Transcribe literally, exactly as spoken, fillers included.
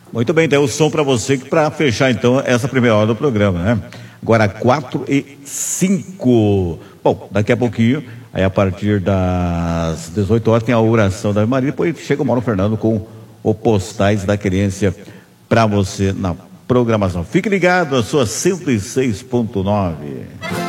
Muito bem, tem o som para você, para fechar então essa primeira hora do programa, né? Agora quatro e cinco. Bom, daqui a pouquinho, aí a partir das dezoito horas tem a oração da Maria, depois chega o Mauro Fernando com o Postais da Querência para você na programação. Fique ligado, a sua cento e seis ponto nove.